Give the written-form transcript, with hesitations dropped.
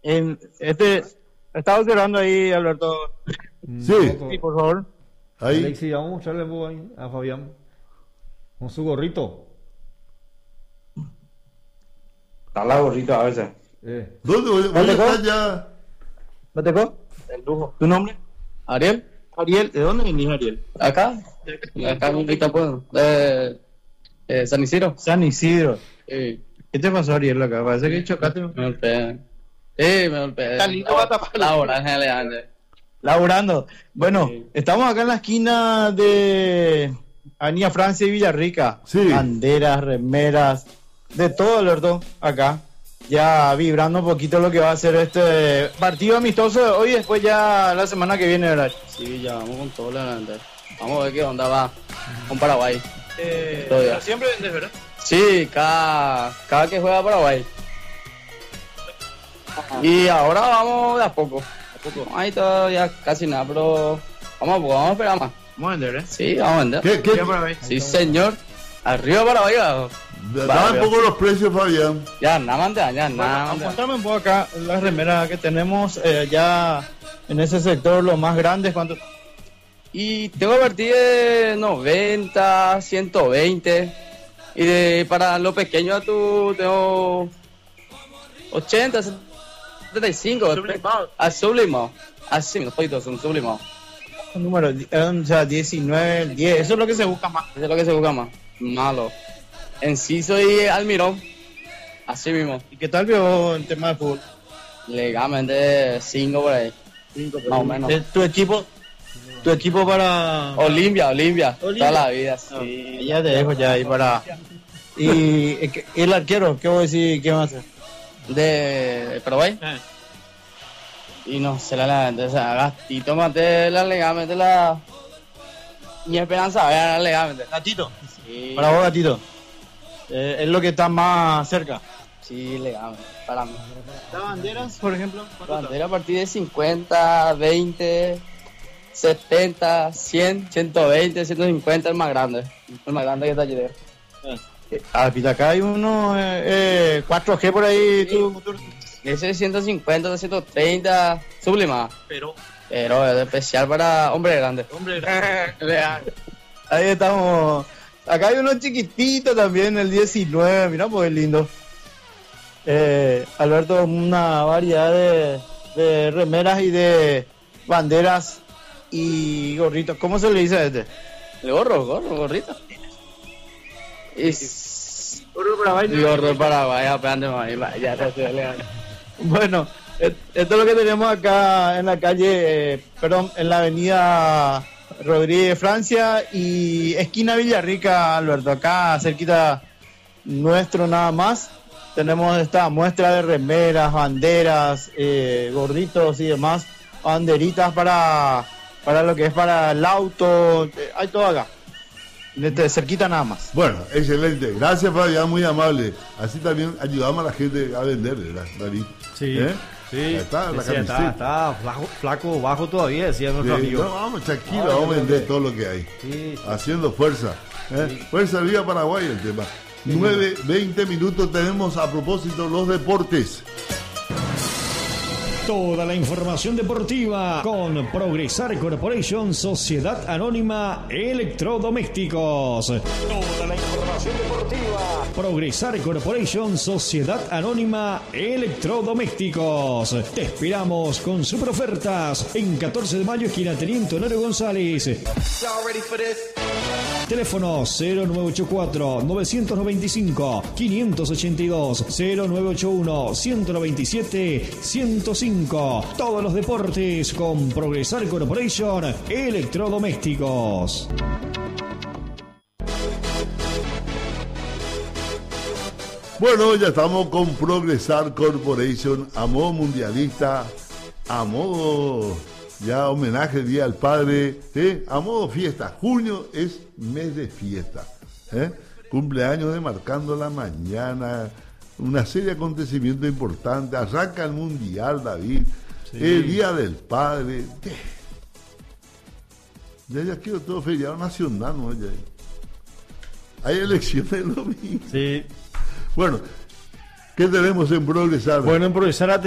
Estaba observando ahí, Alberto. Sí, Sí, por favor. ahí. Alexi, vamos a mostrarle un poco ahí a Fabián con su gorrito. Está la gorrita a veces. ¿Dónde voy a estar ya? ¿Bateco? El lujo. ¿Tu nombre? Ariel, Ariel. ¿De dónde venís, Ariel? acá en Itapuedo, de San Isidro. San Isidro. Sí, ¿Qué te pasó, Ariel, acá? Parece que chocaste. me golpeé. Sí, me golpeé. Está lindo, va a tapar. La orange elegante. Laburando. Bueno, Sí. estamos acá en la esquina de Avenida Francia y Villarrica. Sí. Banderas, remeras, de todo, Alberto, acá. Ya vibrando un poquito lo que va a ser este partido amistoso de hoy y después ya la semana que viene, ¿verdad? Sí, ya vamos con todo elegante. Vamos a ver qué onda va con Paraguay. Pero siempre vendes, ¿verdad? Sí, cada que juega Paraguay. Y ahora vamos de a poco. Ahí todavía casi nada, pero vamos a esperar más. Vamos a vender, ¿eh? Sí, vamos a vender. ¿Qué? Ya para ver. Sí, señor. Arriba Paraguay, abajo. Da un poco los precios, Fabián. Ya, nada más, ya, Bueno, nada más. contame un poco acá las remeras que tenemos ya en ese sector, los más grandes, ¿cuánto? Y tengo a partir de 90, 120. Y para lo pequeño tengo 80, 75. Sublimado. Sublimado. Así, los pollitos son sublimados. Número, o sea, 19, 10, eso es lo que se busca más. Eso es lo que se busca más. Malo. En sí soy Almirón. Así mismo. ¿Y qué tal vio el tema de fútbol? Legalmente 5 por ahí. 5, Más o menos. ¿Tu equipo para...? Olimpia. Olimpia. Toda la vida, No, sí. ya te dejo ya ahí para... Y el arquero, ¿qué voy a decir? ¿Qué va a hacer? De Paraguay. Y no sé, o sea, Gastito maté legalmente mi esperanza era legalmente. Gatito. Sí, Para vos, Gatito. Es lo que está más cerca. sí, legalmente, para mí. ¿Las banderas, por ejemplo? Bandera a partir de 50, 20, 70, 100, 120, 150, el más grande que está allí. Pita, acá hay uno 4G por ahí. Ese es 150, 230, sublimado. Pero Pero es especial para hombres grandes. hombre, ahí estamos. Acá hay uno chiquitito también, el 19. Mira, pues lindo. Alberto, una variedad de remeras y de banderas y gorritos. ¿Cómo se le dice a este? El gorrito. Y Gorro para Paraguay, aprende más. Ya te estoy legal. Bueno, esto es lo que tenemos acá en la calle, perdón, en la avenida Rodríguez Francia y esquina Villarrica, Alberto. Acá cerquita nuestro nada más. Tenemos esta muestra de remeras, banderas, gorritos y demás, banderitas para lo que es para el auto, hay todo acá. Cerquita nada más. Bueno, excelente. Gracias, Fabián, muy amable. Así también ayudamos a la gente a vender, ¿verdad, David? Sí. Sí, Ahí está, la decía, camiseta. está flaco, bajo todavía, decía nuestro Sí, amigo. no, vamos, tranquilo, Ah, vamos a yo vender creo todo lo que hay. Sí, sí. Haciendo fuerza. Fuerza viva Paraguay el tema. 9:20 minutos tenemos a propósito los deportes. Toda la información deportiva con Progresar Corporation, Sociedad Anónima Electrodomésticos. Toda la información deportiva. Progresar Corporation, Sociedad Anónima Electrodomésticos. Te esperamos con super ofertas en 14 de mayo, esquina Teniente Honorio González. Teléfono 0984-995-582, 0981-197-105. Todos los deportes con Progresar Corporation Electrodomésticos. Bueno, ya estamos con Progresar Corporation a modo mundialista, a modo ya homenaje al Día del Padre, a modo fiesta. Junio es mes de fiesta. Cumpleaños de Marcando la Mañana, una serie de acontecimientos importantes. Arranca el Mundial, David, Sí. el Día del Padre. Ya quiero todo feriado nacional, ¿no? Ya. Hay elecciones el domingo. Sí. Bueno, ¿qué tenemos en Progresar? Bueno, en Progresar